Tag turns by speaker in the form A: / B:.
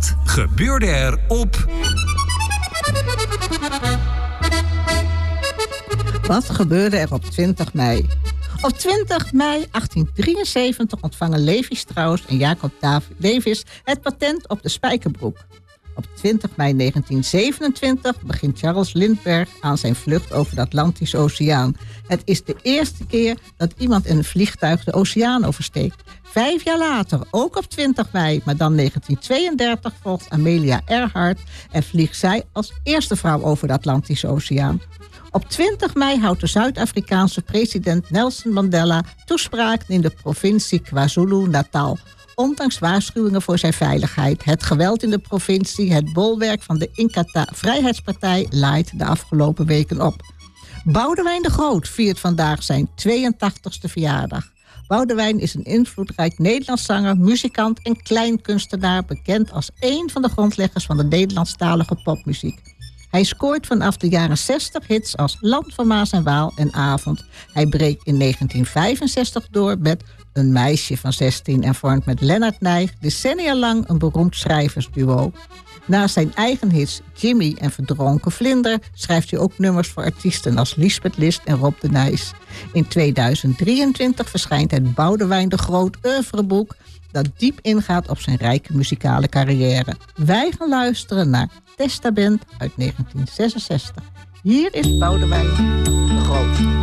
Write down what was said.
A: Wat gebeurde er op...
B: Wat gebeurde er op 20 mei? Op 20 mei 1873 ontvangen Levi Strauss en Jacob Davis het patent op de spijkerbroek. Op 20 mei 1927 begint Charles Lindbergh aan zijn vlucht over de Atlantische Oceaan. Het is de eerste keer dat iemand in een vliegtuig de oceaan oversteekt. 5 jaar later, ook op 20 mei, maar dan 1932, volgt Amelia Earhart en vliegt zij als eerste vrouw over de Atlantische Oceaan. Op 20 mei houdt de Zuid-Afrikaanse president Nelson Mandela toespraak in de provincie KwaZulu-Natal. Ondanks waarschuwingen voor zijn veiligheid, het geweld in de provincie, het bolwerk van de Inkatha-vrijheidspartij laait de afgelopen weken op. Boudewijn de Groot viert vandaag zijn 82e verjaardag. Boudewijn is een invloedrijk Nederlands zanger, muzikant en kleinkunstenaar, bekend als een van de grondleggers van de Nederlandstalige popmuziek. Hij scoort vanaf de jaren 60 hits als Land van Maas en Waal en Avond. Hij breekt in 1965 door met Een meisje van 16 en vormt met Lennart Nijg decennia lang een beroemd schrijversduo. Naast zijn eigen hits Jimmy en Verdronken Vlinder schrijft hij ook nummers voor artiesten als Liesbeth List en Rob de Nijs. In 2023 verschijnt het Boudewijn de Groot oeuvreboek dat diep ingaat op zijn rijke muzikale carrière. Wij gaan luisteren naar Testament uit 1966. Hier is Boudewijn de Groot.